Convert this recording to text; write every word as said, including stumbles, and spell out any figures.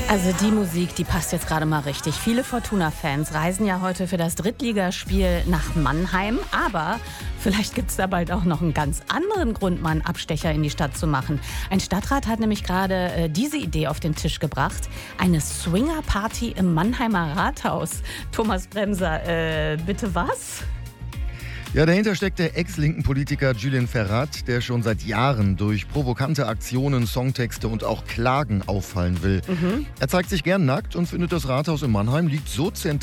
Also die Musik, die passt jetzt gerade mal richtig. Viele Fortuna-Fans reisen ja heute für das Drittligaspiel nach Mannheim. Aber vielleicht gibt es da bald auch noch einen ganz anderen Grund, mal einen Abstecher in die Stadt zu machen. Ein Stadtrat hat nämlich gerade äh, diese Idee auf den Tisch gebracht. Eine Swinger-Party im Mannheimer Rathaus. Thomas Bremser, äh, bitte was? Ja, dahinter steckt der ex-linken Politiker Julian Ferrat, der schon seit Jahren durch provokante Aktionen, Songtexte und auch Klagen auffallen will. Mhm. Er zeigt sich gern nackt und findet, das Rathaus in Mannheim liegt so zentral